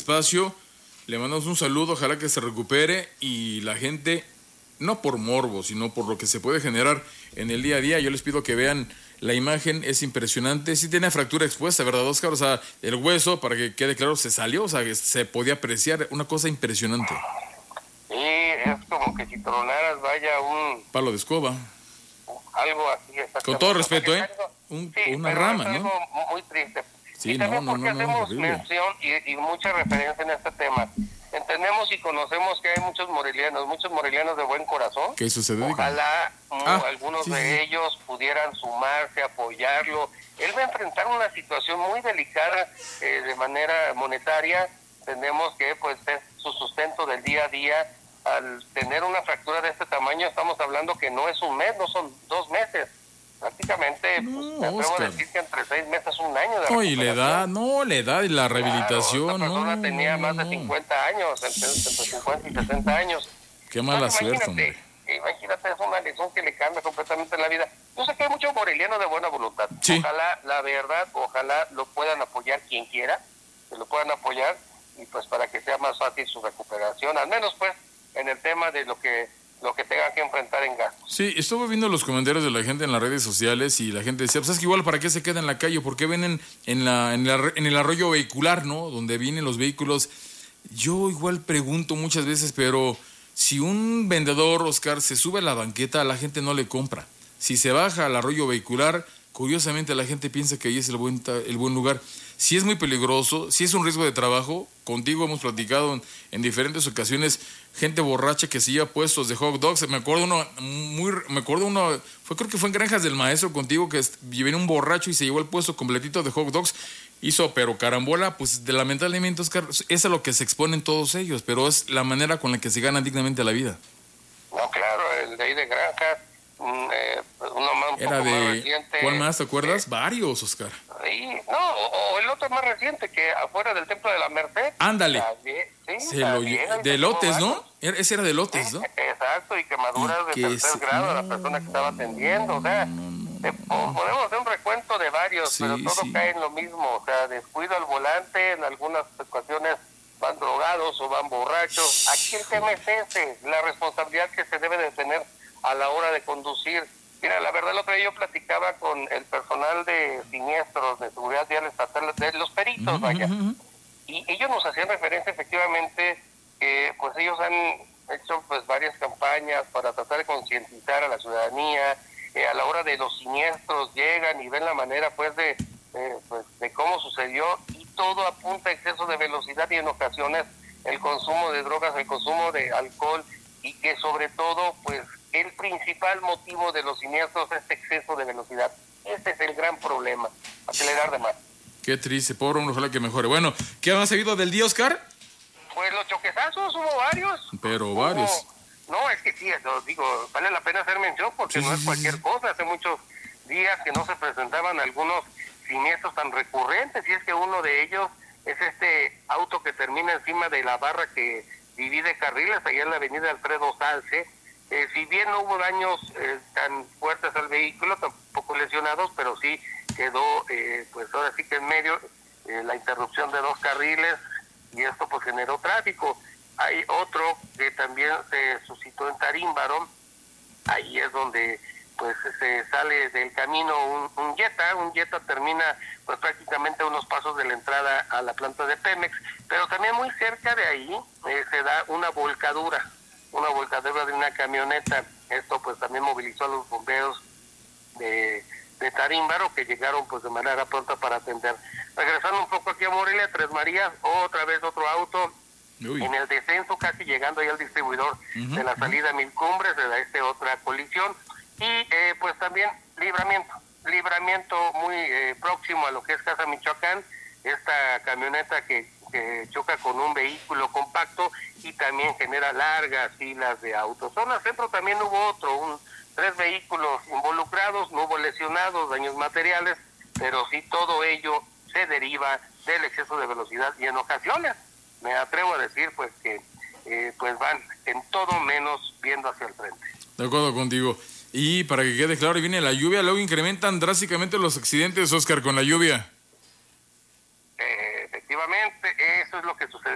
espacio. Le mandamos un saludo, ojalá que se recupere y la gente, no por morbo, sino por lo que se puede generar en el día a día. Yo les pido que vean la imagen, es impresionante. Sí tiene fractura expuesta, ¿verdad, Oscar? O sea, el hueso, para que quede claro, se salió, o sea, que se podía apreciar, una cosa impresionante. Sí, es como que si tronaras, vaya, un Palo de escoba. algo así. Con todo respeto, una rama, es ¿no? algo muy triste. Sí, y también porque hacemos horrible. mención y mucha referencia en este tema. Entendemos y conocemos que hay muchos morelianos de buen corazón. ¿Qué sucede? Ojalá algunos de ellos pudieran sumarse, apoyarlo. Él va a enfrentar una situación muy delicada de manera monetaria. Entendemos que pues es su sustento del día a día. Al tener una fractura de este tamaño, estamos hablando que no es un mes, no son 2 meses. Prácticamente, me atrevo a decir que entre 6 meses, un año de recuperación. Y le da y la rehabilitación. Esta persona tenía más de 50 años, entre 50 y 60 años. Qué mala suerte, hombre. Imagínate, es una lesión que le cambia completamente la vida. Yo sé que hay muchos morelianos de buena voluntad. Sí. Ojalá, la verdad, ojalá lo puedan apoyar quien quiera, que lo puedan apoyar, y pues para que sea más fácil su recuperación, al menos pues en el tema de lo que tenga que enfrentar en gastos. Sí, estuve viendo los comentarios de la gente en las redes sociales y la gente decía, pues es que igual para qué se queda en la calle, ¿por qué ven en el arroyo vehicular, ¿no? Donde vienen los vehículos. Yo igual pregunto muchas veces, pero si un vendedor, Oscar, se sube a la banqueta, la gente no le compra. Si se baja al arroyo vehicular, curiosamente la gente piensa que ahí es el buen lugar. Si es muy peligroso, si es un riesgo de trabajo. Contigo hemos platicado en diferentes ocasiones, gente borracha que se lleva puestos de hot dogs. Me acuerdo uno, creo que fue en Granjas del Maestro contigo, que viene un borracho y se llevó el puesto completito de hot dogs. Hizo, pero carambola, pues lamentablemente, Oscar, es a lo que se exponen todos ellos, pero es la manera con la que se gana dignamente la vida. No, claro, el de ahí de Granjas, uno más un era poco de, más reciente. ¿Cuál más te acuerdas? Varios, Oscar. Sí, no, o el otro más reciente, que afuera del Templo de la Merced. Ándale. De elotes, ¿no? Ese era de elotes, ¿no? Exacto, y quemaduras de tercer grado a la persona que estaba atendiendo, o sea, podemos hacer un recuento de varios, pero todo cae en lo mismo, o sea, descuido al volante, en algunas ocasiones van drogados o van borrachos. Aquí el tema es ese, la responsabilidad que se debe de tener a la hora de conducir. Mira, la verdad, el otro día yo platicaba con el personal de siniestros de seguridad vial estatal, de los peritos, y ellos nos hacían referencia efectivamente que pues ellos han hecho pues varias campañas para tratar de concientizar a la ciudadanía. A la hora de los siniestros llegan y ven la manera pues de cómo sucedió, y todo apunta a exceso de velocidad y en ocasiones el consumo de drogas, el consumo de alcohol, y que sobre todo pues el principal motivo de los siniestros es exceso de velocidad. Ese es el gran problema, acelerar de más. Qué triste, pobre hombre, ojalá que mejore. Bueno, ¿qué han seguido del día, Oscar? Pues los choquezazos hubo varios. Pero varios. No, es que sí, digo, vale la pena hacer mención porque no es cualquier cosa. Hace muchos días que no se presentaban algunos siniestros tan recurrentes, y es que uno de ellos es este auto que termina encima de la barra que divide carriles allá en la avenida Alfredo Salce. Si bien no hubo daños tan fuertes al vehículo, tampoco lesionados, pero sí quedó, pues ahora sí que en medio la interrupción de 2 carriles, y esto pues generó tráfico. Hay otro que también se suscitó en Tarímbaro. Ahí es donde pues se sale del camino un Jetta termina pues prácticamente a unos pasos de la entrada a la planta de Pemex, pero también muy cerca de ahí se da una volcadura de una camioneta. Esto pues también movilizó a los bomberos de Tarímbaro, que llegaron pues de manera pronta para atender. Regresando un poco aquí a Morelia, Tres Marías, otra vez otro auto. En el descenso, casi llegando ahí al distribuidor de la salida a Mil Cumbres, se da otra colisión. Y pues también libramiento muy próximo a lo que es Casa Michoacán, esta camioneta que choca con un vehículo compacto y también genera largas filas de autos. Zona Centro también hubo 3 vehículos involucrados, no hubo lesionados, daños materiales, pero sí todo ello se deriva del exceso de velocidad, y en ocasiones me atrevo a decir pues que pues van en todo menos viendo hacia el frente. De acuerdo contigo. Y para que quede claro, viene la lluvia, luego incrementan drásticamente los accidentes, Oscar, con la lluvia. Efectivamente, eso es lo que sucede.